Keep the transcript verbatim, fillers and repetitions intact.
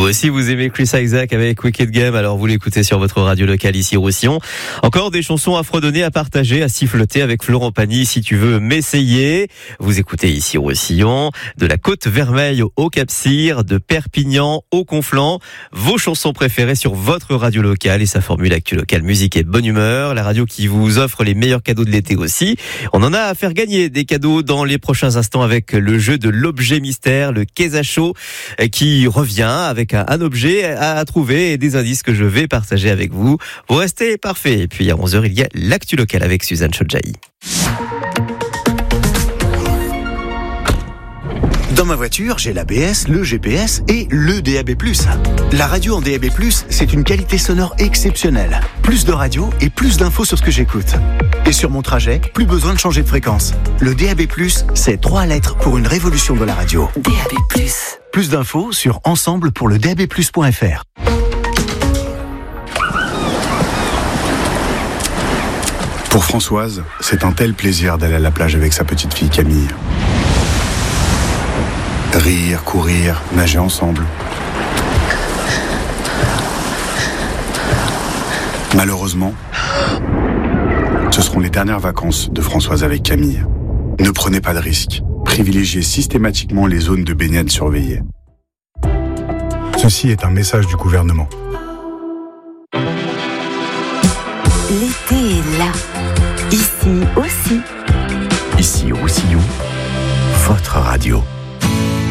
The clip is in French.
aussi, vous aimez Chris Isaak avec Wicked Game, alors vous l'écoutez sur votre radio locale ici Roussillon. Encore des chansons à fredonner, à partager, à siffloter avec Florent Pagny si tu veux m'essayer. Vous écoutez ici Roussillon, de la Côte Vermeille au Cap-Cyr, de Perpignan au Conflans. Vos chansons préférées sur votre radio locale et sa formule Actu Locale, musique et bonne humeur. La radio qui vous offre les meilleurs cadeaux de l'été aussi. On en a à faire gagner des cadeaux dans les prochains instants avec le jeu de l'objet mystère, le Kezacho, qui revient avec un, un objet à trouver et des indices que je vais partager avec vous. Vous restez parfait. Et puis à onze heures, il y a l'Actu Locale avec Suzanne Chodjahi. Dans ma voiture, j'ai l'A B S, le G P S et le D A B plus. La radio en D A B plus, c'est une qualité sonore exceptionnelle. Plus de radio et plus d'infos sur ce que j'écoute. Et sur mon trajet, plus besoin de changer de fréquence. Le D A B plus, c'est trois lettres pour une révolution de la radio. D A B plus. Plus d'infos sur ensemble pour le d a b plus point f r. Pour Françoise, c'est un tel plaisir d'aller à la plage avec sa petite fille Camille. Rire, courir, nager ensemble. Malheureusement, ce seront les dernières vacances de Françoise avec Camille. Ne prenez pas de risques. Privilégiez systématiquement les zones de baignade surveillées. Ceci est un message du gouvernement. L'été est là. Ici aussi. Ici Roussillon, votre radio.